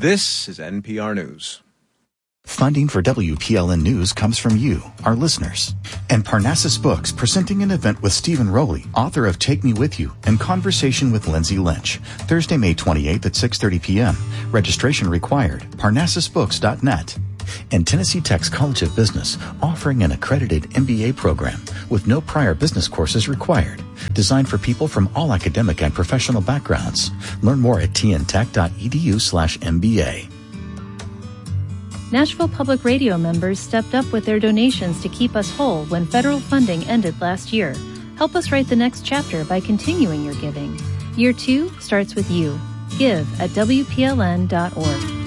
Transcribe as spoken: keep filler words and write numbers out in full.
This is N P R News. Funding for W P L N News comes from you, our listeners. And Parnassus Books, presenting an event with Stephen Rowley, author of Take Me With You, and Conversation with Lindsay Lynch, Thursday, May twenty-eighth at six thirty p.m. Registration required. Parnassus Books dot net. And Tennessee Tech's College of Business, offering an accredited M B A program with no prior business courses required. Designed for people from all academic and professional backgrounds. Learn more at t n tech dot e d u slash m b a. Nashville Public Radio members stepped up with their donations to keep us whole when federal funding ended last year. Help us write the next chapter by continuing your giving. Year two starts with you. Give at w p l n dot org.